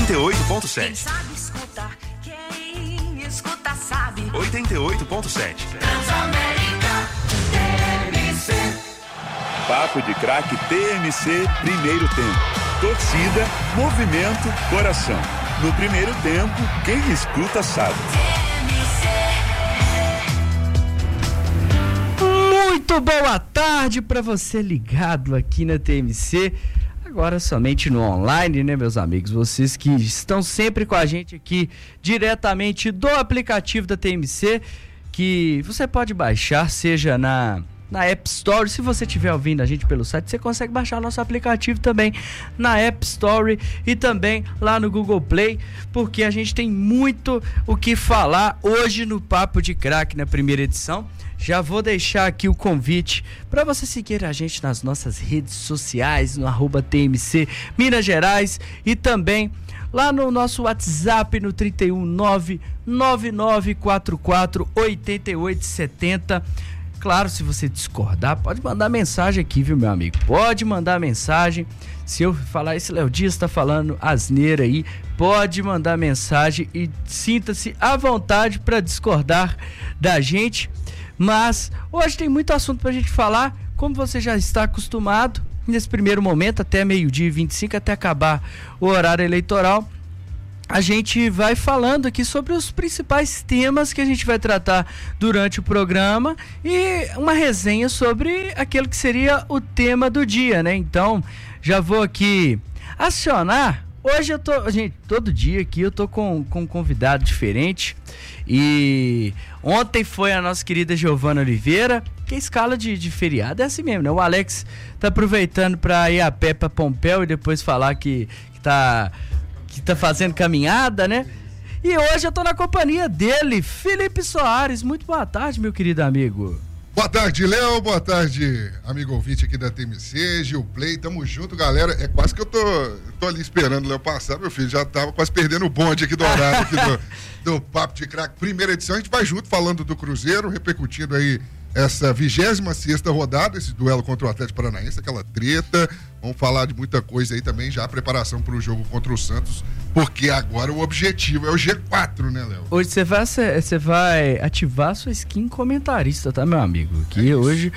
88.7. Quem sabe escuta, quem escuta sabe. 88.7. Transamérica TMC. Papo de Craque TMC, primeiro tempo. Torcida, movimento, coração. No primeiro tempo, quem escuta sabe. Muito boa tarde para você ligado aqui na TMC. Agora somente no online, né, meus amigos? Vocês que estão sempre com a gente aqui diretamente do aplicativo da TMC, que você pode baixar, seja na App Store. Se você estiver ouvindo a gente pelo site, você consegue baixar nosso aplicativo também na App Store e também lá no Google Play, porque a gente tem muito o que falar hoje no Papo de Craque, na primeira edição. Já vou deixar aqui o convite para você seguir a gente nas nossas redes sociais, no @TMC Minas Gerais, e também lá no nosso WhatsApp no 31999448870. Claro, se você discordar, pode mandar mensagem aqui, viu, meu amigo? Pode mandar mensagem. Se eu falar, esse Léo Dias tá falando asneira aí, pode mandar mensagem e sinta-se à vontade para discordar da gente. Mas hoje tem muito assunto pra gente falar, como você já está acostumado, nesse primeiro momento, até 12h25, até acabar o horário eleitoral. A gente vai falando aqui sobre os principais temas que a gente vai tratar durante o programa e uma resenha sobre aquele que seria o tema do dia, né? Então, já vou aqui acionar. Hoje eu tô, gente, todo dia aqui eu tô com um convidado diferente. E ontem foi a nossa querida Giovana Oliveira, que a escala de feriado é assim mesmo, né? O Alex tá aproveitando pra ir a pé pra Pompéu e depois falar que tá fazendo caminhada, né? E hoje eu tô na companhia dele, Felipe Soares. Muito boa tarde, meu querido amigo. Boa tarde, Léo. Boa tarde, amigo ouvinte aqui da TMC, Gil Play. Tamo junto, galera. É quase que eu tô ali esperando o Léo passar, meu filho. Já tava quase perdendo o bonde aqui do horário aqui do Papo de Craque. Primeira edição, a gente vai junto falando do Cruzeiro, repercutindo aí essa 26ª rodada, esse duelo contra o Atlético Paranaense, aquela treta. Vamos falar de muita coisa aí também, já a preparação para o jogo contra o Santos, porque agora o objetivo é o G4, né, Léo? Hoje você vai ativar sua skin comentarista, tá, meu amigo? Aqui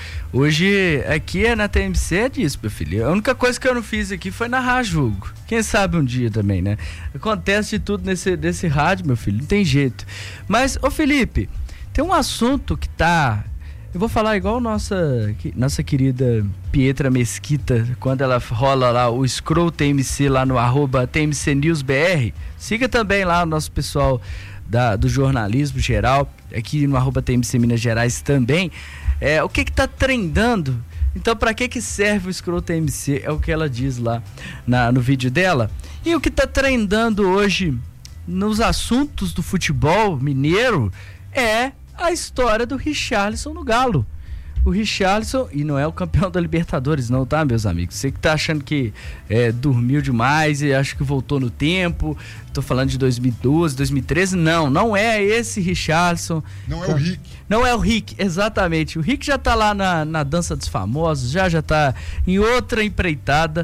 hoje aqui é na TMC, é disso, meu filho. A única coisa que eu não fiz aqui foi narrar jogo. Quem sabe um dia também, né? Acontece de tudo desse rádio, meu filho, não tem jeito. Mas, ô Felipe, tem um assunto que tá... Eu vou falar igual nossa querida Pietra Mesquita, quando ela rola lá o Scroll TMC lá no @TMCNewsBR. Siga também lá o nosso pessoal do jornalismo geral, aqui no @TMC Minas Gerais também. O que tá trendando? Então, para que serve o Scroll TMC? É o que ela diz lá no vídeo dela. E o que tá trendando hoje nos assuntos do futebol mineiro é a história do Richarlison no Galo. O Richarlison, e não é o campeão da Libertadores não, tá, meus amigos? Você que tá achando que dormiu demais e acha que voltou no tempo, tô falando de 2012, 2013, não é esse Richarlison. Não é o Rick. Não é o Rick, exatamente. O Rick já tá lá na dança dos famosos, já tá em outra empreitada,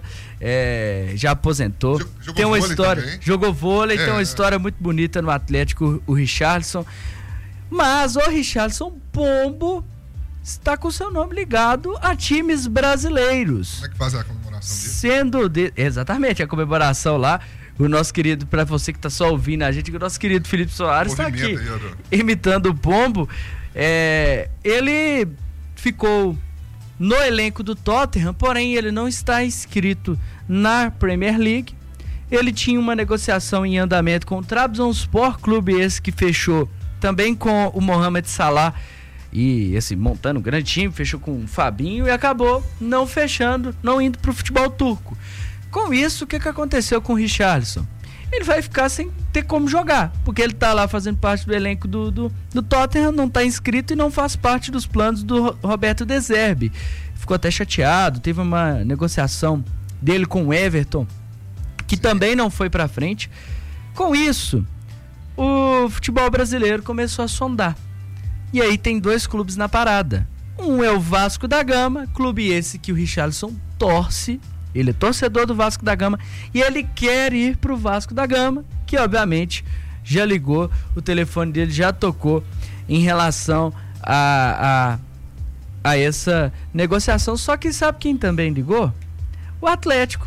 já aposentou. Tem uma história, também. Jogou vôlei, tem uma história muito bonita no Atlético, o Richarlison. Mas o Richarlison Pombo está com seu nome ligado a times brasileiros. Como é que faz a comemoração dele? Exatamente, a comemoração lá. O nosso querido, para você que está só ouvindo a gente, o nosso querido Felipe Soares está aqui imitando o Pombo. Ele ficou no elenco do Tottenham, porém ele não está inscrito na Premier League. Ele tinha uma negociação em andamento com o Trabzonspor, clube esse que fechou também com o Mohamed Salah e montando um grande time, fechou com o Fabinho e acabou não fechando, não indo para o futebol turco. Com isso, o que aconteceu com o Richarlison? Ele vai ficar sem ter como jogar, porque ele tá lá fazendo parte do elenco do Tottenham, não tá inscrito e não faz parte dos planos do Roberto De Zerbi. Ficou até chateado, teve uma negociação dele com o Everton, que também não foi para frente. Com isso, o futebol brasileiro começou a sondar. E aí tem dois clubes na parada. Um é o Vasco da Gama, clube esse que o Richarlison torce, Ele é torcedor do Vasco da Gama e ele quer ir pro Vasco da Gama, que obviamente já ligou, o telefone dele já tocou em relação a essa negociação. Só que sabe quem também ligou? O Atlético.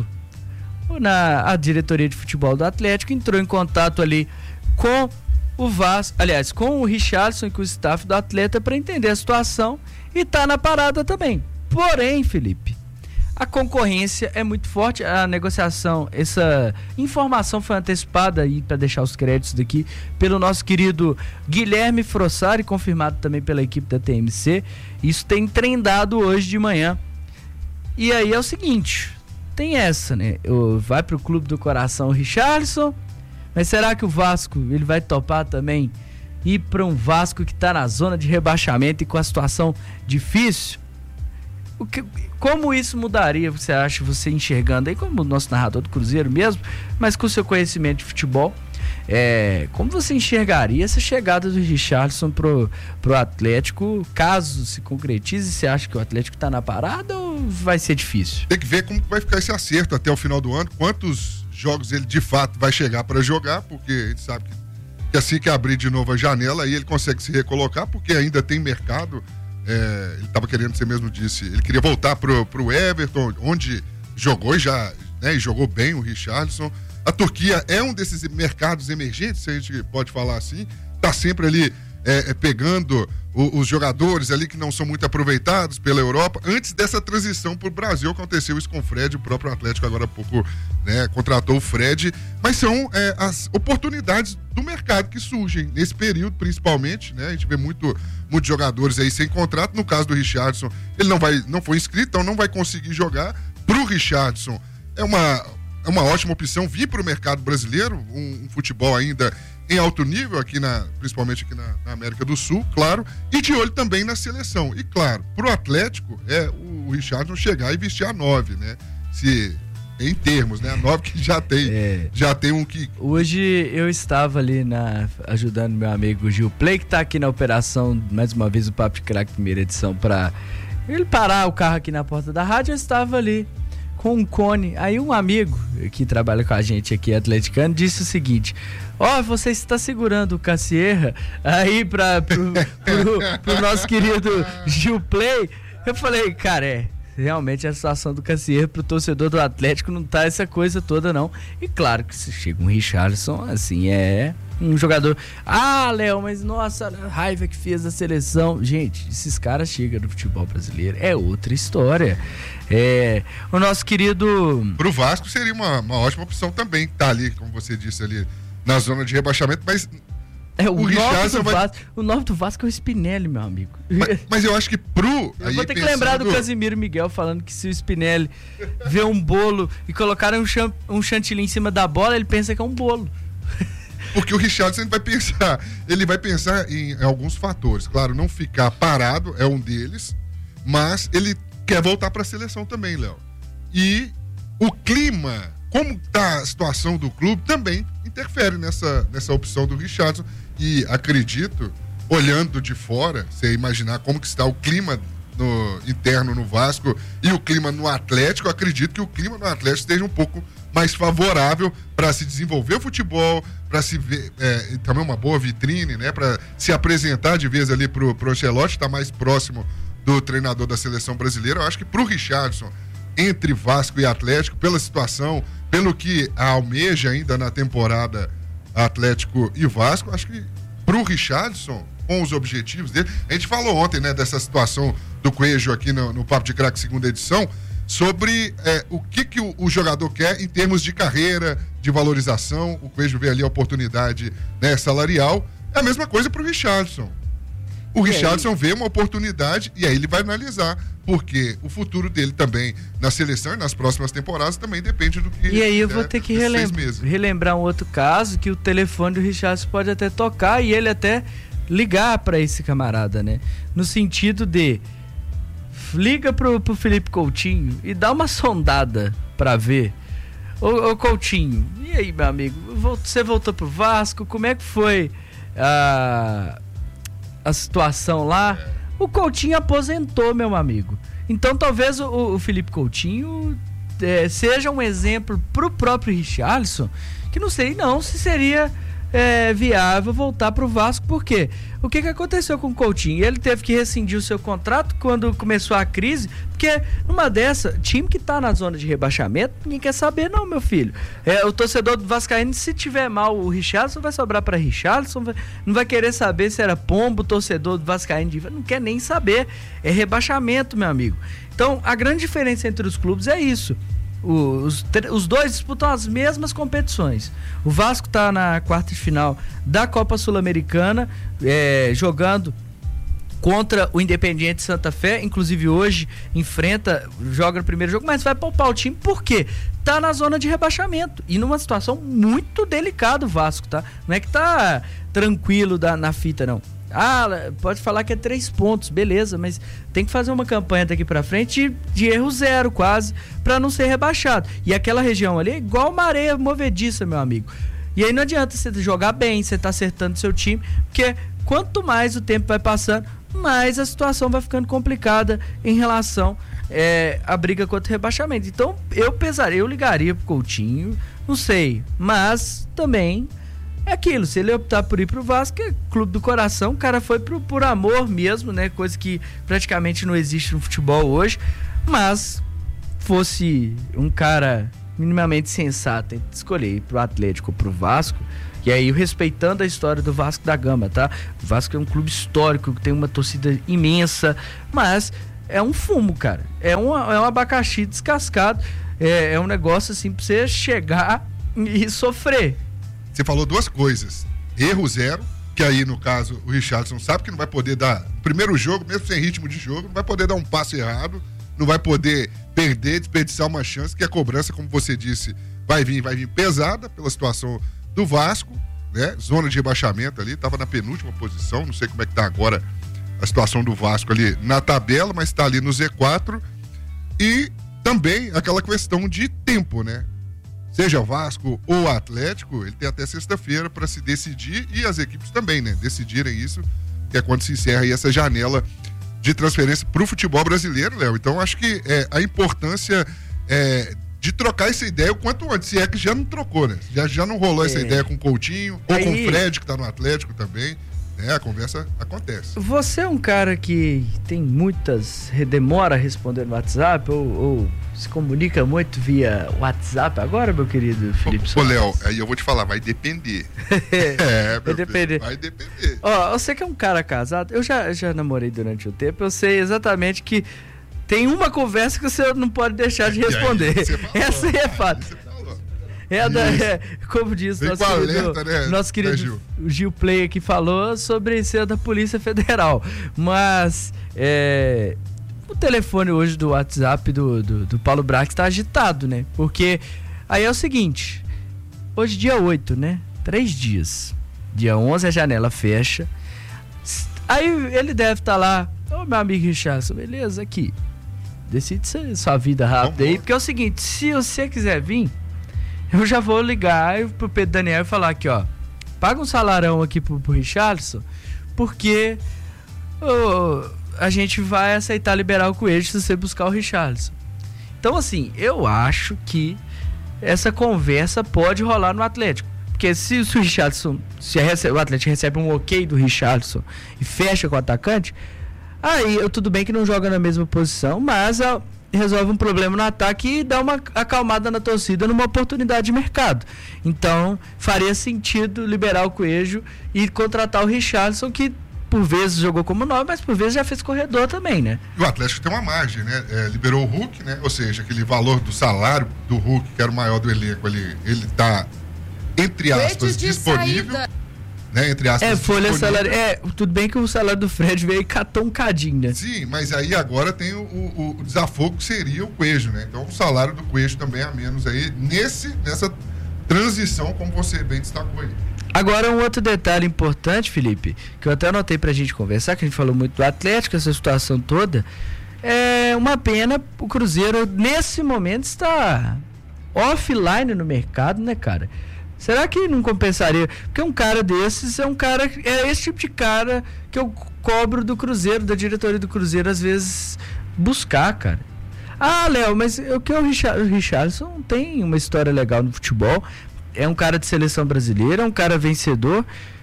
A diretoria de futebol do Atlético entrou em contato ali com o Vasco, aliás, com o Richarlison e com o staff do atleta para entender a situação e tá na parada também. Porém, Felipe, a concorrência é muito forte, a negociação, essa informação foi antecipada aí para deixar os créditos daqui pelo nosso querido Guilherme Frossari, confirmado também pela equipe da TMC. Isso tem trendado hoje de manhã. E aí é o seguinte, tem essa, né? Vai pro clube do coração o Richarlison, mas será que o Vasco ele vai topar também ir para um Vasco que tá na zona de rebaixamento e com a situação difícil? Como isso mudaria, você acha, você enxergando aí como o nosso narrador do Cruzeiro mesmo, mas com o seu conhecimento de futebol, como você enxergaria essa chegada do Richarlison pro Atlético, caso se concretize? Você acha que o Atlético tá na parada ou vai ser difícil? Tem que ver como vai ficar esse acerto até o final do ano, quantos jogos ele de fato vai chegar para jogar, porque a gente sabe que assim que abrir de novo a janela, aí ele consegue se recolocar, porque ainda tem mercado. Ele estava querendo, você mesmo disse, ele queria voltar pro Everton, onde jogou e já, né, e jogou bem o Richarlison. A Turquia é um desses mercados emergentes, se a gente pode falar assim, tá sempre ali pegando os jogadores ali que não são muito aproveitados pela Europa. Antes dessa transição para o Brasil, aconteceu isso com o Fred, o próprio Atlético agora há pouco, né, contratou o Fred, mas são as oportunidades do mercado que surgem nesse período, principalmente, né? A gente vê muitos jogadores aí sem contrato. No caso do Richarlison, ele não foi inscrito, então não vai conseguir jogar. Pro Richarlison é uma ótima opção vir para o mercado brasileiro, um futebol ainda em alto nível, principalmente aqui na América do Sul, claro, e de olho também na seleção. E claro, pro Atlético, o Richarlison chegar e vestir a 9, né? Em termos, né? A 9 que já tem um que... Hoje eu estava ali ajudando meu amigo Gil Play, que tá aqui na operação, mais uma vez, o Papo de Craque, primeira edição, para ele parar o carro aqui na porta da rádio. Eu estava ali com um cone. Aí um amigo que trabalha com a gente aqui, atleticano, disse o seguinte: você está segurando o Cassierra aí pro nosso querido Gil Play. Eu falei, cara, realmente a situação do Cassierra pro torcedor do Atlético não tá essa coisa toda, não. E claro que se chega um Richarlison, assim, um jogador... Léo, mas nossa, a raiva que fez a seleção. Gente, esses caras chegam no futebol brasileiro, é outra história. O nosso querido... Pro Vasco seria uma ótima opção também, tá ali, como você disse, ali na zona de rebaixamento, mas... O nome do Vasco é o Spinelli, meu amigo. Mas eu acho que eu vou ter que lembrar do Casimiro Miguel falando que se o Spinelli vê um bolo e colocar um chantilly em cima da bola, ele pensa que é um bolo. Porque o Richarlison ele vai pensar em alguns fatores. Claro, não ficar parado é um deles, mas ele quer voltar para a seleção também, Léo. E o clima, como está a situação do clube, também interfere nessa opção do Richarlison. E acredito, olhando de fora, você imaginar como que está o clima interno no Vasco e o clima no Atlético, acredito que o clima no Atlético esteja um pouco mais favorável para se desenvolver o futebol, para se ver também uma boa vitrine, né, para se apresentar de vez ali pro Ancelotti, está mais próximo do treinador da seleção brasileira. Eu acho que pro Richarlison, entre Vasco e Atlético, pela situação, pelo que almeja ainda na temporada Atlético e Vasco, acho que pro Richarlison, com os objetivos dele, a gente falou ontem, né, dessa situação do Coelho aqui no Papo de Craque segunda edição, sobre o que o jogador quer em termos de carreira, de valorização. O Coelho vê ali a oportunidade, né, salarial. É a mesma coisa pro Richarlison. O Richarlison vê uma oportunidade e aí ele vai analisar, porque o futuro dele também na seleção e nas próximas temporadas também depende do que... E aí eu vou ter que relembrar um outro caso, que o telefone do Richarlison pode até tocar e ele até ligar para esse camarada, né? No sentido de... Liga pro Felipe Coutinho e dá uma sondada pra ver. Ô Coutinho, e aí, meu amigo? Você voltou pro Vasco, como é que foi a situação lá? O Coutinho aposentou, meu amigo. Então talvez o Felipe Coutinho seja um exemplo pro próprio Richarlison, que não sei não se seria viável voltar pro Vasco. Por quê? O que aconteceu com o Coutinho? Ele teve que rescindir o seu contrato quando começou a crise, porque numa dessa, time que tá na zona de rebaixamento, ninguém quer saber não, meu filho. O torcedor do Vascaíno, se tiver mal o Richarlison, vai sobrar para Richarlison, não vai querer saber se era pombo, o torcedor do Vascaíno, não quer nem saber. É rebaixamento, meu amigo. Então, a grande diferença entre os clubes é isso. Os dois disputam as mesmas competições. O Vasco está na quarta de final da Copa Sul-Americana, jogando contra o Independiente Santa Fé. Inclusive hoje joga no primeiro jogo, mas vai poupar o time. Por quê? Tá na zona de rebaixamento e numa situação muito delicada o Vasco, tá? Não é que tá tranquilo na fita, não. Pode falar que é 3 pontos, beleza, mas tem que fazer uma campanha daqui pra frente de erro zero quase, pra não ser rebaixado. E aquela região ali é igual uma areia movediça, meu amigo. E aí não adianta você jogar bem, você tá acertando seu time, porque quanto mais o tempo vai passando, mais a situação vai ficando complicada em relação à briga contra o rebaixamento. Então eu ligaria pro Coutinho, não sei, mas também é aquilo, se ele optar por ir pro Vasco, é clube do coração, o cara foi por amor mesmo, né? Coisa que praticamente não existe no futebol hoje, mas fosse um cara minimamente sensato entre escolher ir pro Atlético ou pro Vasco, e aí respeitando a história do Vasco da Gama, tá? O Vasco é um clube histórico, que tem uma torcida imensa, mas é um fumo, cara, é um abacaxi descascado, é um negócio assim pra você chegar e sofrer. Você falou 2 coisas. Erro zero, que aí, no caso, o Richarlison sabe que não vai poder dar... No primeiro jogo, mesmo sem ritmo de jogo, não vai poder dar um passo errado, não vai poder perder, desperdiçar uma chance, que a cobrança, como você disse, vai vir pesada pela situação do Vasco, né? Zona de rebaixamento ali, estava na penúltima posição, não sei como é que tá agora a situação do Vasco ali na tabela, mas está ali no Z4. E também aquela questão de tempo, né? Seja o Vasco ou o Atlético, ele tem até sexta-feira para se decidir, e as equipes também, né? Decidirem isso, que é quando se encerra aí essa janela de transferência para o futebol brasileiro, Léo. Então, acho que a importância de trocar essa ideia o quanto antes, se é que já não trocou, né? Já não rolou essa ideia com o Coutinho, ou com o Fred, que está no Atlético também, né? A conversa acontece. Você é um cara que tem demora a responder no WhatsApp, ou se comunica muito via WhatsApp agora, meu querido Felipe Soares? Léo, aí eu vou te falar, vai depender. Vai depender. Vai depender. Você que é um cara casado, eu já namorei durante o tempo, eu sei exatamente que tem uma conversa que você não pode deixar de responder. Essa aí é fato. Como diz nosso querido Gil Play, que falou sobre ser da Polícia Federal. Mas o telefone hoje do WhatsApp do Paulo Brax está agitado, né? Porque aí é o seguinte, hoje dia 8, né? 3 dias. Dia 11 a janela fecha. Aí ele deve estar lá, meu amigo Richarlison, beleza, aqui. Decide sua vida rápida aí, porque é o seguinte, se você quiser vir, eu já vou ligar pro Pedro Daniel e falar aqui, ó, paga um salarão aqui pro Richarlison, porque a gente vai aceitar liberar o Coelho se você buscar o Richarlison. Então, assim, eu acho que essa conversa pode rolar no Atlético, porque se o Richarlison, o Atlético recebe um ok do Richarlison e fecha com o atacante, aí tudo bem que não joga na mesma posição, mas resolve um problema no ataque e dá uma acalmada na torcida numa oportunidade de mercado. Então faria sentido liberar o Coelho e contratar o Richarlison, que por vezes jogou como 9, mas por vezes já fez corredor também, né? E o Atlético tem uma margem, né? Liberou o Hulk, né? Ou seja, aquele valor do salário do Hulk, que era o maior do elenco ali, ele tá, entre aspas, disponível. Né, entre aspas, folha salário. Tudo bem que o salário do Fred veio e catou um cadinho, né? Sim, mas aí agora tem o desafogo que seria o Coelho, né? Então o salário do Coelho também é a menos aí nessa transição, como você bem destacou aí. Agora, um outro detalhe importante, Felipe, que eu até anotei pra gente conversar, que a gente falou muito do Atlético, essa situação toda. É uma pena, o Cruzeiro nesse momento está offline no mercado, né, cara? Será que não compensaria? Porque um cara desses é esse tipo de cara que eu cobro do Cruzeiro, da diretoria do Cruzeiro, às vezes buscar, cara. Ah, Léo, mas o que é o Richarlison tem uma história legal no futebol, é um cara de seleção brasileira, é um cara vencedor,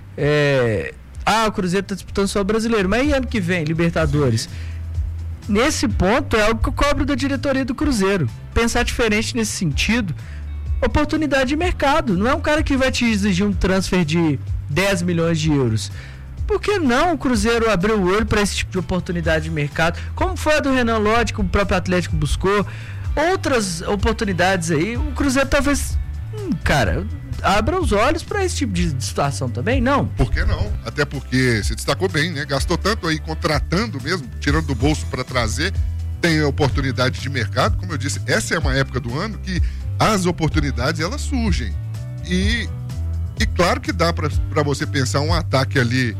o Cruzeiro tá disputando só o brasileiro, mas e ano que vem, Libertadores? Nesse ponto é algo que eu cobro da diretoria do Cruzeiro, pensar diferente nesse sentido, oportunidade de mercado, não é um cara que vai te exigir um transfer de 10 milhões de euros. Por que não o Cruzeiro abriu o olho para esse tipo de oportunidade de mercado? Como foi a do Renan Lodge, que o próprio Atlético buscou? Outras oportunidades aí, o Cruzeiro talvez, cara, abra os olhos para esse tipo de situação também, não? Por que não? Até porque você destacou bem, né? Gastou tanto aí contratando mesmo, tirando do bolso para trazer, tem a oportunidade de mercado, como eu disse, essa é uma época do ano que as oportunidades elas surgem. E claro que dá para você pensar um ataque ali.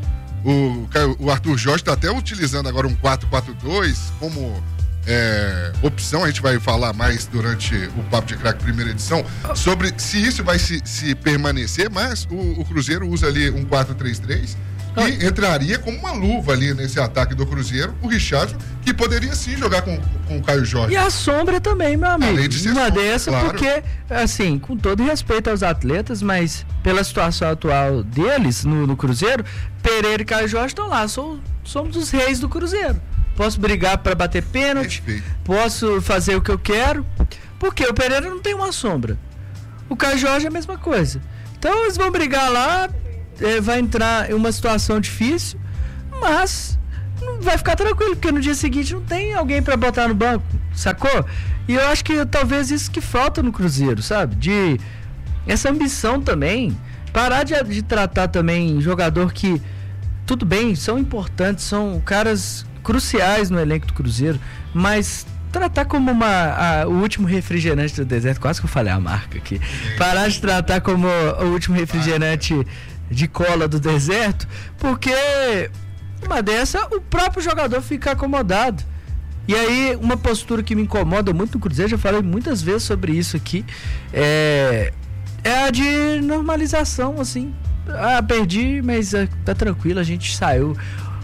O Arthur Jorge está até utilizando agora um 4-4-2 como opção. A gente vai falar mais durante o Papo de Craque primeira edição sobre se isso vai se permanecer, mas o Cruzeiro usa ali um 4-3-3 e entraria como uma luva ali nesse ataque do Cruzeiro o Richarlison, que poderia sim jogar com o Caio Jorge. E a sombra também, meu amigo. Além de ser uma sombra, dessa, claro. porque, assim, com todo respeito aos atletas, mas pela situação atual deles no Cruzeiro, Pereira e Caio Jorge estão lá. Somos os reis do Cruzeiro. Posso brigar para bater pênalti, posso fazer o que eu quero, porque o Pereira não tem uma sombra. O Caio Jorge é a mesma coisa. Então eles vão brigar lá, vai entrar em uma situação difícil, mas vai ficar tranquilo, porque no dia seguinte não tem alguém para botar no banco, sacou? E eu acho que talvez isso que falta no Cruzeiro, sabe? De essa ambição também, parar de tratar também jogador que, tudo bem, são importantes, são caras cruciais no elenco do Cruzeiro, mas tratar como o último refrigerante do deserto, quase que eu falei a marca aqui, parar de tratar como o último refrigerante de cola do deserto, porque uma dessa o próprio jogador fica acomodado. E aí uma postura que me incomoda muito no Cruzeiro, já falei muitas vezes sobre isso aqui, é a de normalização, assim. Perdi, mas tá tranquilo, a gente saiu.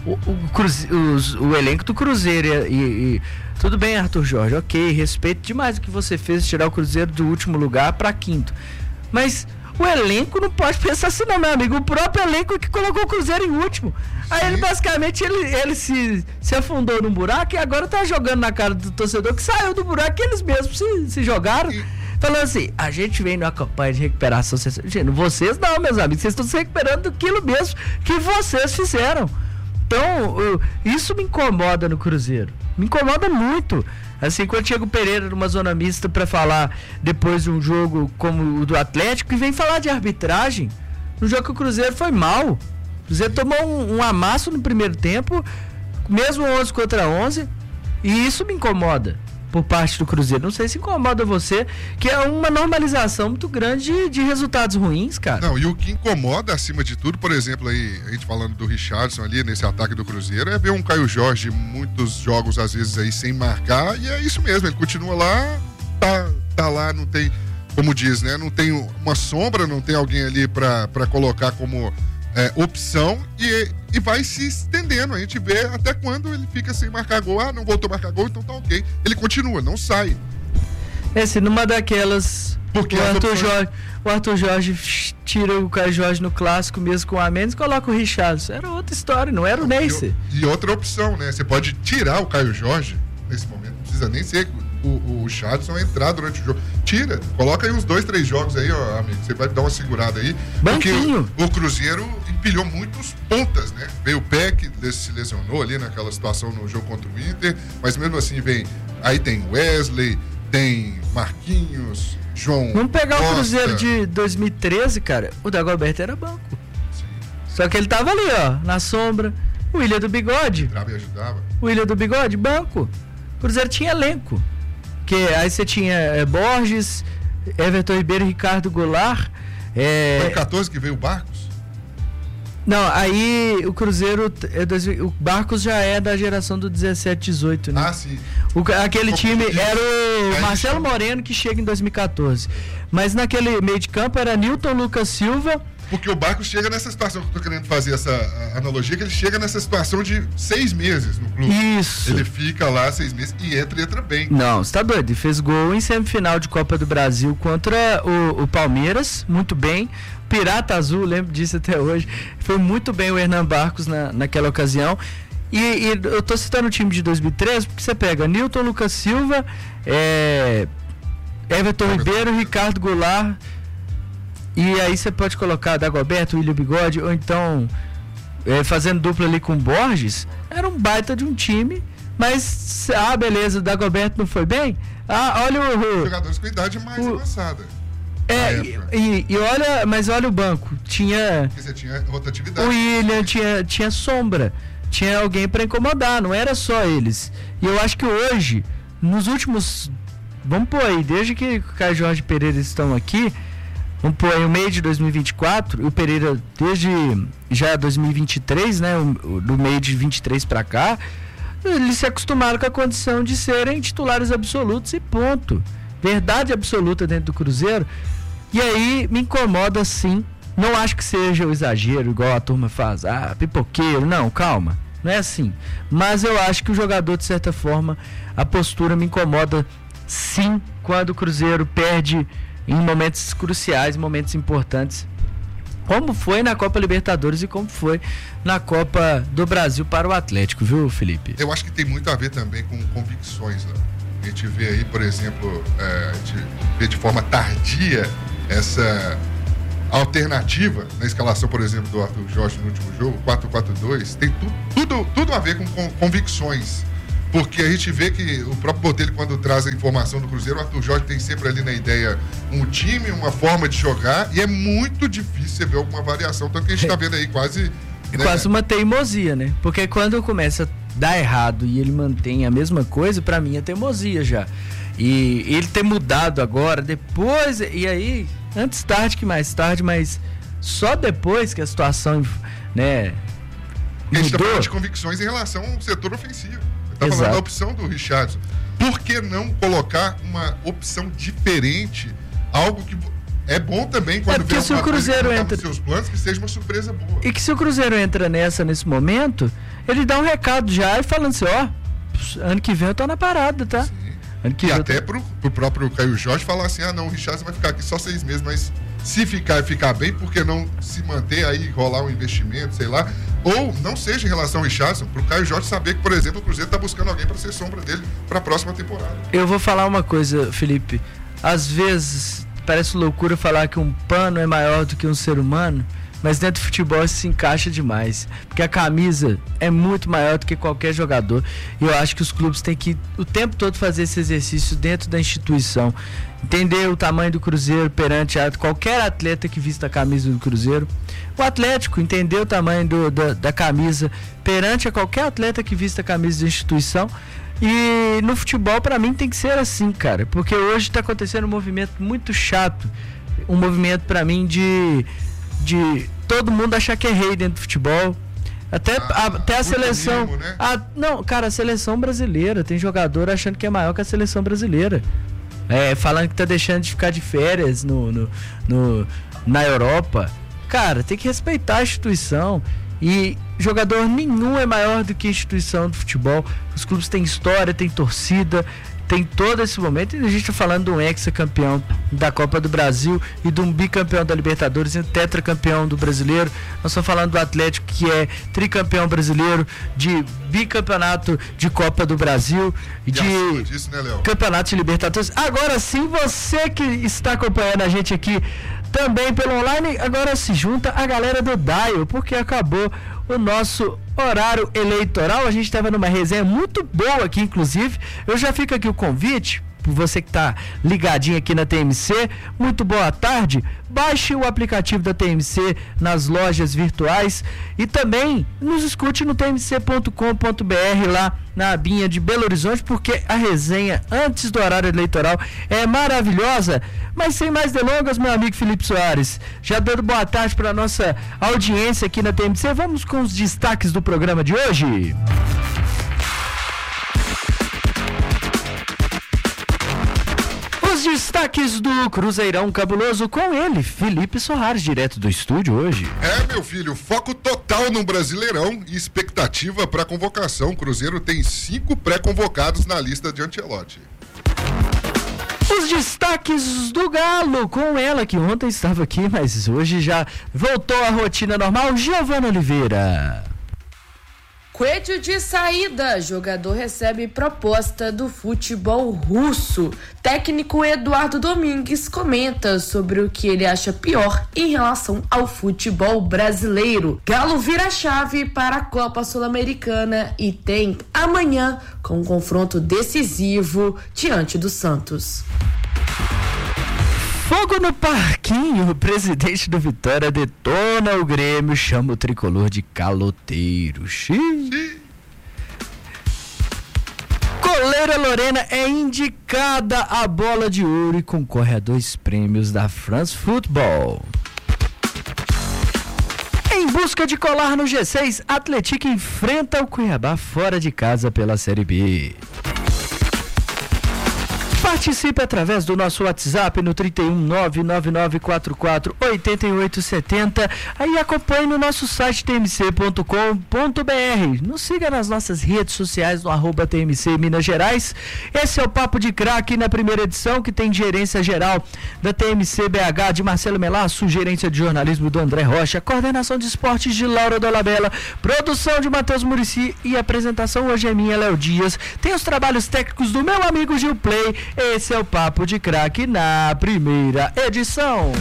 O elenco do Cruzeiro e tudo bem, Arthur Jorge, ok, respeito demais o que você fez, tirar o Cruzeiro do último lugar para quinto, mas o elenco não pode pensar assim não, meu amigo. O próprio elenco que colocou o Cruzeiro em último. Aí ele basicamente ele se afundou num buraco e agora tá jogando na cara do torcedor que saiu do buraco que eles mesmos se jogaram. Falando assim, a gente vem numa campanha de recuperação. Gente, vocês não, meus amigos, vocês estão se recuperando daquilo mesmo que vocês fizeram. Então, isso me incomoda no Cruzeiro. Me incomoda muito. Assim, quando chega o Pereira numa zona mista pra falar depois de um jogo como o do Atlético e vem falar de arbitragem, no jogo que o Cruzeiro foi mal. O Cruzeiro tomou um amasso no primeiro tempo, mesmo 11 contra 11, e isso me incomoda por parte do Cruzeiro. Não sei se incomoda você, que é uma normalização muito grande de resultados ruins, cara. Não, e o que incomoda acima de tudo, por exemplo, aí, a gente falando do Richarlison ali nesse ataque do Cruzeiro, é ver um Caio Jorge muitos jogos às vezes aí sem marcar, e é isso mesmo, ele continua lá, tá lá, não tem, como diz, né, não tem uma sombra, não tem alguém ali pra colocar como opção, e vai se estendendo. A gente vê até quando ele fica sem marcar gol. Não voltou a marcar gol, então tá ok. Ele continua, não sai. Se numa daquelas, porque o Arthur Jorge tira o Caio Jorge no clássico mesmo com a menos e coloca o Richarlison. Era outra história, não era o Neisser. E outra opção, né? Você pode tirar o Caio Jorge nesse momento, não precisa nem ser o Richarlison entrar durante o jogo. Tira, coloca aí uns 2, 3 jogos aí, ó, amigo. Você vai dar uma segurada aí. Banquinho. Porque o Cruzeiro empilhou muitos pontas, né? Veio o Peck, se lesionou ali naquela situação no jogo contra o Inter, mas mesmo assim vem. Aí tem Wesley, tem Marquinhos, João. Vamos pegar Costa. O Cruzeiro de 2013, cara. O Dagoberto era banco. Sim. Só que ele tava ali, ó, na sombra. O William do Bigode. Entrava e ajudava. O William do Bigode, banco. O Cruzeiro tinha elenco. Que aí você tinha Borges, Everton Ribeiro, Ricardo Goulart. Foi em 14 que veio o Barcos? Não, aí o Cruzeiro, o Barcos já é da geração do 17-18, né? Ah, sim. Aquele time era o Marcelo Moreno, que chega em 2014. Mas naquele meio de campo era Newton, Lucas Silva, Porque o Barcos chega nessa situação, que eu tô querendo fazer essa analogia, que ele chega nessa situação de 6 meses no clube. Isso. Ele fica lá 6 meses e entra bem. Não, você tá doido. Ele fez gol em semifinal de Copa do Brasil contra o Palmeiras, muito bem. Pirata Azul, lembro disso até hoje. Foi muito bem o Hernan Barcos naquela ocasião. E eu tô citando o time de 2013 porque você pega Nilton, Lucas Silva, Everton Ribeiro, Ricardo Goulart, e aí você pode colocar Dagoberto, William Bigode, ou então fazendo dupla ali com Borges. Era um baita de um time, mas beleza, o Dagoberto não foi bem? Olha o jogadores com idade mais avançada. Olha o banco. Você tinha rotatividade. O William tinha sombra. Tinha alguém para incomodar, não era só eles. E eu acho que hoje, nos últimos. Vamos pôr aí, desde que o Caio Jorge e Pereira estão aqui, vamos pôr aí o meio de 2024, e o Pereira desde já 2023, né? Do meio de 23 para cá, eles se acostumaram com a condição de serem titulares absolutos e ponto. Verdade absoluta dentro do Cruzeiro. E aí me incomoda sim. Não acho que seja o exagero, igual a turma faz. Pipoqueiro. Não, calma. Não é assim. Mas eu acho que o jogador, de certa forma, a postura me incomoda sim quando o Cruzeiro perde em momentos cruciais, momentos importantes. Como foi na Copa Libertadores e como foi na Copa do Brasil para o Atlético, viu, Felipe? Eu acho que tem muito a ver também com convicções, né? A gente vê aí, por exemplo, a gente vê de forma tardia essa alternativa na escalação, por exemplo, do Arthur Jorge no último jogo, 4-4-2, tem tudo a ver com convicções. Porque a gente vê que o próprio Botelho, quando traz a informação do Cruzeiro, o Arthur Jorge tem sempre ali na ideia um time, uma forma de jogar, e é muito difícil você ver alguma variação, tanto que a gente está vendo aí quase... Quase uma teimosia, né? Porque quando começa a dar errado e ele mantém a mesma coisa, pra mim é teimosia já. E ele ter mudado agora, depois, e aí, antes tarde que mais tarde, mas só depois que a situação, né, a gente está falando de convicções em relação ao setor ofensivo. Você está falando da opção do Richardson. Por que não colocar uma opção diferente? Algo que é bom também quando vê se o Cruzeiro entra nos seus planos, que seja uma surpresa boa. E que se o Cruzeiro entra nesse momento, ele dá um recado já e falando assim, ano que vem eu tô na parada, tá? Sim. E até pro próprio Caio Jorge falar assim, não, o Richardson vai ficar aqui só 6 meses, mas se ficar bem, por que não se manter aí, rolar um investimento, sei lá, ou não seja em relação ao Richardson, pro Caio Jorge saber que, por exemplo, o Cruzeiro tá buscando alguém para ser sombra dele para a próxima temporada. Eu vou falar uma coisa, Felipe, às vezes parece loucura falar que um pano é maior do que um ser humano, mas dentro do futebol isso se encaixa demais, porque a camisa é muito maior do que qualquer jogador, e eu acho que os clubes têm que o tempo todo fazer esse exercício dentro da instituição, entender o tamanho do Cruzeiro perante qualquer atleta que vista a camisa do Cruzeiro, o Atlético entender o tamanho da camisa perante a qualquer atleta que vista a camisa da instituição. E no futebol, pra mim, tem que ser assim, cara, porque hoje tá acontecendo um movimento muito chato, um movimento pra mim de todo mundo achar que é rei dentro do futebol, até a seleção mínimo, né? Não, cara, a seleção brasileira tem jogador achando que é maior que a seleção brasileira, falando que tá deixando de ficar de férias na Europa. Cara, tem que respeitar a instituição. E jogador nenhum é maior do que a instituição do futebol. Os clubes têm história, têm torcida, tem todo esse momento. E a gente está falando de um ex-campeão da Copa do Brasil e de um bicampeão da Libertadores e um tetracampeão do Brasileiro. Nós estamos falando do Atlético, que é tricampeão brasileiro, de bicampeonato de Copa do Brasil e de campeonato de Libertadores. Agora sim, você que está acompanhando a gente aqui também pelo online, agora se junta a galera do Dial, porque acabou o nosso horário eleitoral. A gente estava numa resenha muito boa aqui, inclusive. Eu já fico aqui o convite, por você que está ligadinho aqui na TMC, muito boa tarde. Baixe o aplicativo da TMC nas lojas virtuais e também nos escute no tmc.com.br lá na abinha de Belo Horizonte, porque a resenha antes do horário eleitoral é maravilhosa. Mas sem mais delongas, meu amigo Felipe Soares, já dando boa tarde para nossa audiência aqui na TMC, vamos com os destaques do programa de hoje. Os Os destaques do Cruzeirão Cabuloso com ele, Felipe Soares, direto do estúdio hoje. Meu filho, foco total no Brasileirão e expectativa para convocação. O Cruzeiro tem 5 pré-convocados na lista de Ancelotti. Os destaques do Galo com ela, que ontem estava aqui, mas hoje já voltou à rotina normal, Giovana Oliveira. Coelho de saída, jogador recebe proposta do futebol russo. Técnico Eduardo Domingues comenta sobre o que ele acha pior em relação ao futebol brasileiro. Galo vira a chave para a Copa Sul-Americana e tem amanhã com um confronto decisivo diante do Santos. Fogo no parquinho, o presidente do Vitória detona o Grêmio, chama o tricolor de caloteiro. Goleira Lorena é indicada à bola de ouro e concorre a 2 prêmios da France Football. Em busca de colar no G6, Atlético enfrenta o Cuiabá fora de casa pela Série B. Participe através do nosso WhatsApp no 31999448870 e acompanhe no nosso site tmc.com.br. Nos siga nas nossas redes sociais no @TMC Minas Gerais. Esse é o Papo de Craque na primeira edição, que tem gerência geral da TMC BH de Marcelo Melasso, gerência de jornalismo do André Rocha, coordenação de esportes de Laura Dolabella, produção de Matheus Muricy e apresentação hoje é minha, Léo Dias. Tem os trabalhos técnicos do meu amigo Gil Play. Esse é o Papo de Craque na primeira edição.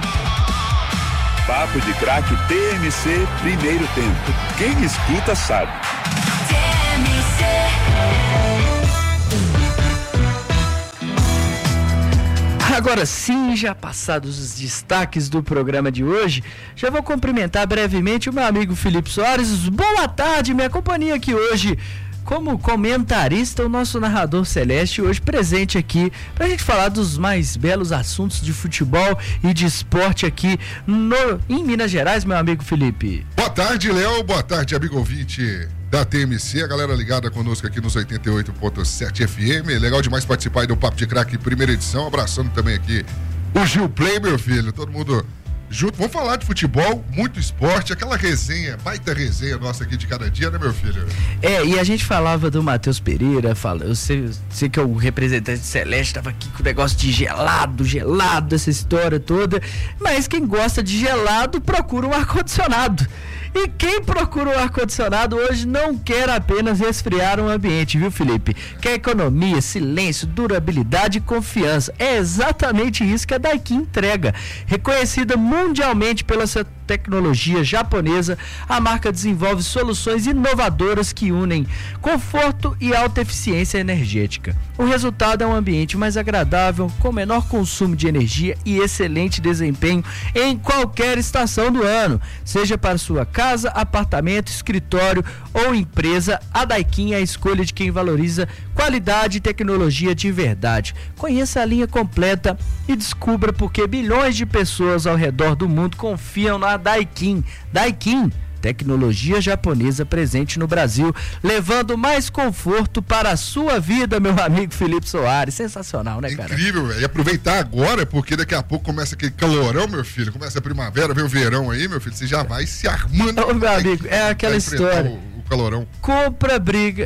Papo de Craque TMC, primeiro tempo. Quem escuta sabe. Agora sim, já passados os destaques do programa de hoje, já vou cumprimentar brevemente o meu amigo Felipe Soares. Boa tarde, minha companhia aqui hoje. Como comentarista, o nosso narrador Celeste, hoje presente aqui pra gente falar dos mais belos assuntos de futebol e de esporte aqui em Minas Gerais, meu amigo Felipe. Boa tarde, Léo. Boa tarde, amigo ouvinte da TMC, a galera ligada conosco aqui nos 88.7 FM. Legal demais participar aí do Papo de Craque, primeira edição. Abraçando também aqui o Gil Play, meu filho. Todo mundo junto. Vamos falar de futebol, muito esporte, aquela resenha, baita resenha nossa aqui de cada dia, né, meu filho? E a gente falava do Matheus Pereira, eu sei que o representante Celeste estava aqui com o negócio de gelado, essa história toda, mas quem gosta de gelado procura um ar-condicionado. E quem procura um ar-condicionado hoje não quer apenas resfriar um ambiente, viu, Felipe? Quer economia, silêncio, durabilidade e confiança. É exatamente isso que a Daikin entrega. Reconhecida mundialmente pela sua tecnologia japonesa, a marca desenvolve soluções inovadoras que unem conforto e alta eficiência energética. O resultado é um ambiente mais agradável, com menor consumo de energia e excelente desempenho em qualquer estação do ano, seja para sua casa, apartamento, escritório ou empresa. A Daikin é a escolha de quem valoriza qualidade e tecnologia de verdade. Conheça a linha completa e descubra por que bilhões de pessoas ao redor do mundo confiam na Daikin. Daikin, tecnologia japonesa presente no Brasil, levando mais conforto para a sua vida, meu amigo Felipe Soares. Sensacional, né, cara? Incrível, velho. E aproveitar agora, porque daqui a pouco começa aquele calorão, meu filho. Começa a primavera, vem o verão aí, meu filho. Você já vai se armando. Ô, meu amigo, é aquela história. O calorão. Compra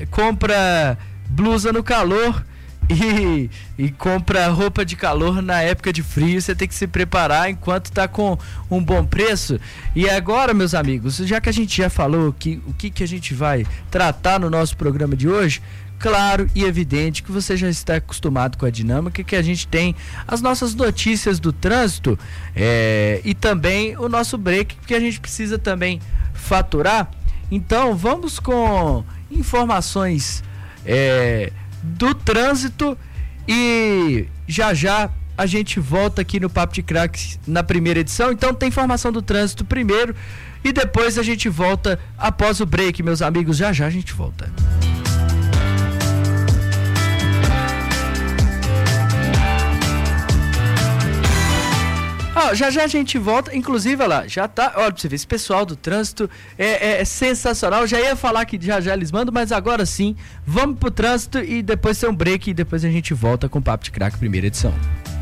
blusa no calor e compra roupa de calor na época de frio. Você tem que se preparar enquanto tá com um bom preço. E agora, meus amigos, já que a gente já falou o que a gente vai tratar no nosso programa de hoje, claro e evidente que você já está acostumado com a dinâmica, que a gente tem as nossas notícias do trânsito e também o nosso break, que a gente precisa também faturar. Então vamos com informações do trânsito e já a gente volta aqui no Papo de Craque na primeira edição. Então tem informação do trânsito primeiro e depois a gente volta após o break, meus amigos. Já a gente volta. Já a gente volta, inclusive, olha lá, já tá, olha pra você ver, esse pessoal do trânsito é sensacional. Eu já ia falar que já eles mandam, mas agora sim, vamos pro trânsito e depois tem um break e depois a gente volta com o Papo de Craque, primeira edição.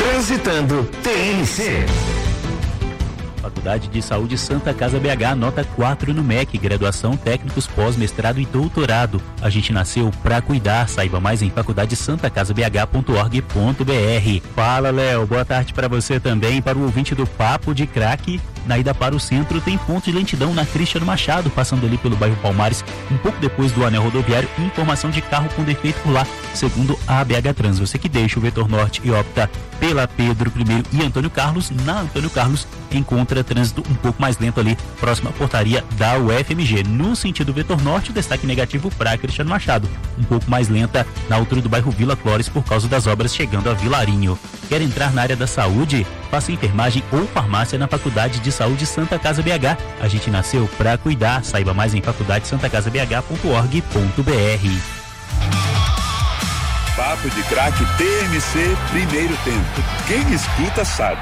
Transitando TMC. Faculdade de Saúde Santa Casa BH, nota 4 no MEC, graduação, técnicos, pós-mestrado e doutorado. A gente nasceu pra cuidar. Saiba mais em faculdadesantacasabh.org.br. Fala, Léo. Boa tarde para você também, para o ouvinte do Papo de Craque. Na ida para o centro tem ponto de lentidão na Cristiano Machado, passando ali pelo bairro Palmares, um pouco depois do anel rodoviário. Informação de carro com defeito por lá, segundo a ABH Trans. Você que deixa o Vetor Norte e opta pela Pedro I e Antônio Carlos, na Antônio Carlos encontra trânsito um pouco mais lento ali, próxima à portaria da UFMG. No sentido Vetor Norte, destaque negativo para Cristiano Machado, um pouco mais lenta na altura do bairro Vila Clores por causa das obras chegando a Vilarinho. Quer entrar na área da saúde? Faça enfermagem ou farmácia na Faculdade de Saúde Santa Casa BH. A gente nasceu pra cuidar. Saiba mais em faculdadesantacasabh.org.br. Papo de Craque TMC, primeiro tempo. Quem escuta sabe.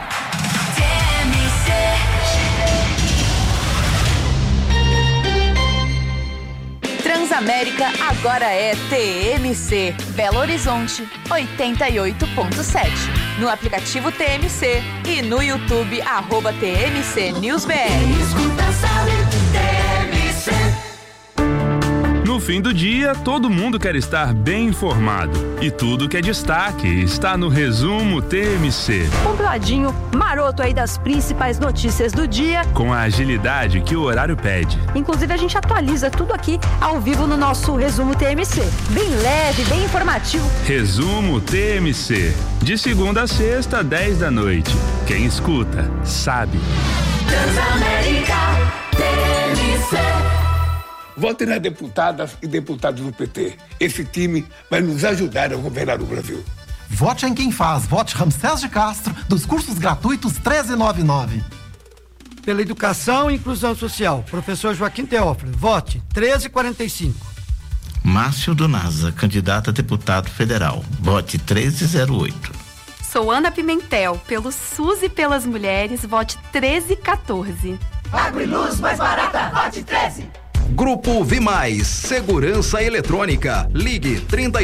Transamérica agora é TMC. Belo Horizonte, 88.7. No aplicativo TMC e no YouTube, @TMC News BR. Escuta, sabe, TMC. No fim do dia, todo mundo quer estar bem informado. E tudo que é destaque está no Resumo TMC. Compladinho, maroto aí das principais notícias do dia. Com a agilidade que o horário pede. Inclusive, a gente atualiza tudo aqui ao vivo no nosso Resumo TMC. Bem leve, bem informativo. Resumo TMC. De segunda a sexta, 10 da noite. Quem escuta, sabe. Transamérica TMC. Votem nas deputadas e deputados do PT. Esse time vai nos ajudar a governar o Brasil. Vote em quem faz. Vote Ramsés de Castro, dos cursos gratuitos 1399. Pela educação e inclusão social, professor Joaquim Teófilo. Vote 1345. Márcio Donaza, candidato a deputado federal. Vote 1308. Sou Ana Pimentel, pelo SUS e pelas mulheres. Vote 1314. Água e luz mais barata. Vote 13. Grupo Vimais, Segurança Eletrônica. Ligue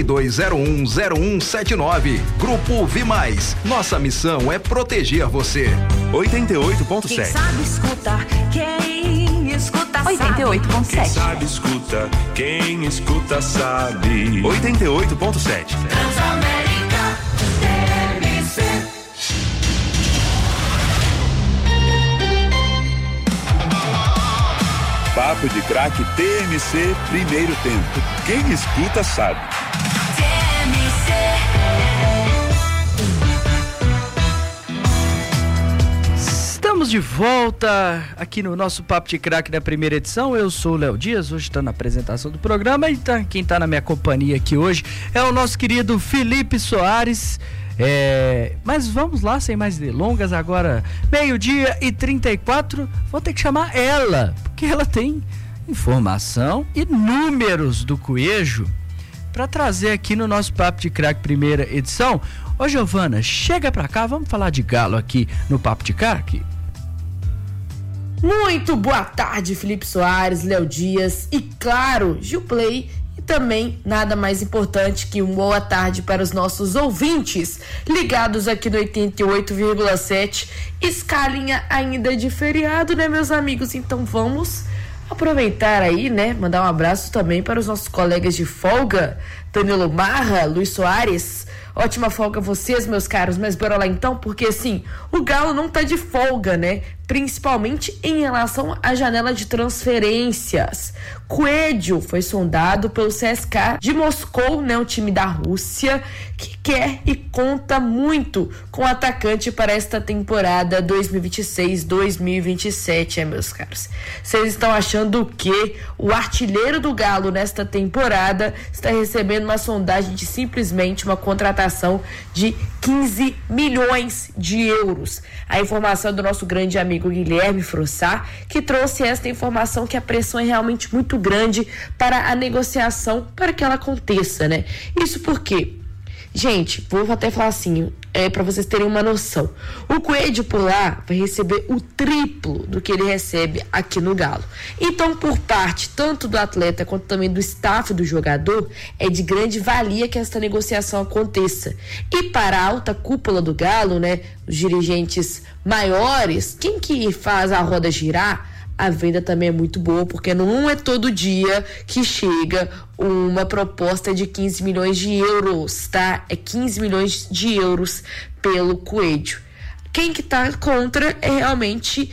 32010179. Grupo Vimais. Nossa missão é proteger você. 88.7. Quem sabe escuta, quem escuta sabe. 88.7. Quem sabe escuta, quem escuta sabe. 88.7. Transamérica TMC. Papo de Craque TMC, primeiro tempo. Quem escuta sabe. TMC. Estamos de volta aqui no nosso Papo de Craque da primeira edição. Eu sou o Léo Dias, hoje está na apresentação do programa e quem está na minha companhia aqui hoje é o nosso querido Felipe Soares. Mas vamos lá, sem mais delongas, agora 12:34, vou ter que chamar ela, porque ela tem informação e números do Coelho para trazer aqui no nosso Papo de Craque primeira edição. Ô Giovana, chega pra cá, vamos falar de Galo aqui no Papo de Craque. Muito boa tarde, Felipe Soares, Léo Dias e, claro, Gilplay. E também, nada mais importante que uma boa tarde para os nossos ouvintes ligados aqui no 88,7. Escalinha ainda de feriado, né, meus amigos? Então vamos aproveitar aí, né? Mandar um abraço também para os nossos colegas de folga, Danilo Marra, Luiz Soares. Ótima folga a vocês, meus caros, mas bora lá então, porque assim, o Galo não tá de folga, né? Principalmente em relação à janela de transferências. Coelho foi sondado pelo CSKA de Moscou, né? O time da Rússia, que quer e conta muito com o atacante para esta temporada 2026-2027, meus caros. Vocês estão achando que o artilheiro do Galo nesta temporada está recebendo uma sondagem de simplesmente uma contratação de 15 milhões de euros. A informação do nosso grande amigo Guilherme Frossá, que trouxe esta informação que a pressão é realmente muito grande para a negociação, para que ela aconteça, né? Isso porque, gente, vou até falar assim, para vocês terem uma noção. O Coelho por lá vai receber o triplo do que ele recebe aqui no Galo. Então, por parte tanto do atleta quanto também do staff do jogador, é de grande valia que esta negociação aconteça. E para a alta cúpula do Galo, né, os dirigentes maiores, quem que faz a roda girar? A venda também é muito boa, porque não é todo dia que chega uma proposta de 15 milhões de euros, tá? É 15 milhões de euros pelo Coelho. Quem que tá contra é realmente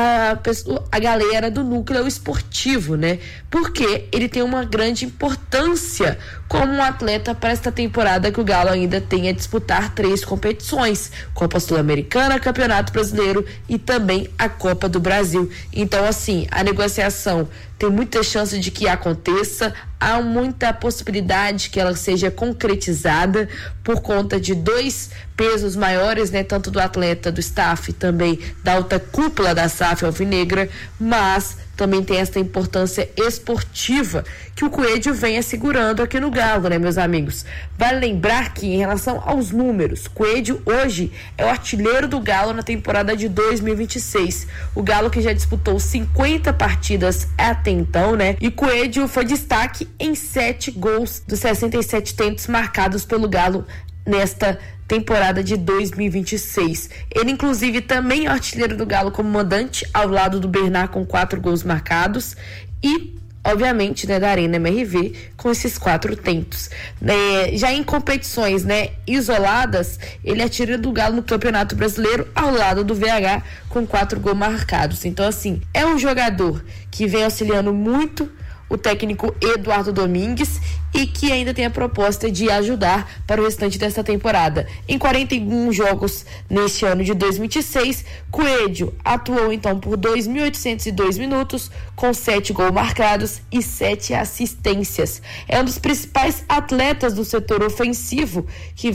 a galera do núcleo esportivo, né? Porque ele tem uma grande importância como um atleta para esta temporada que o Galo ainda tem a disputar 3 competições: Copa Sul-Americana, Campeonato Brasileiro e também a Copa do Brasil. Então, assim, a negociação tem muita chance de que aconteça, há muita possibilidade que ela seja concretizada por conta de 2 pesos maiores, né, tanto do atleta, do staff, também da alta cúpula da SAF alvinegra, mas também tem essa importância esportiva que o Coelho vem assegurando aqui no Galo, né, meus amigos? Vale lembrar que, em relação aos números, Coelho hoje é o artilheiro do Galo na temporada de 2026. O Galo que já disputou 50 partidas até então, né? E Coelho foi destaque em 7 gols dos 67 tentos marcados pelo Galo nesta temporada de 2026. Ele, inclusive, também é artilheiro do Galo como mandante, ao lado do Bernard, com 4 gols marcados, e, obviamente, né, da Arena MRV, com esses 4 tentos. Já em competições, né, isoladas, ele é artilheiro do Galo no Campeonato Brasileiro, ao lado do VH, com 4 gols marcados. Então, assim, é um jogador que vem auxiliando muito o técnico Eduardo Domingues e que ainda tem a proposta de ajudar para o restante dessa temporada. Em 41 jogos neste ano de 2026, Coelho atuou então por 2.802 minutos, com 7 gols marcados e 7 assistências. É um dos principais atletas do setor ofensivo que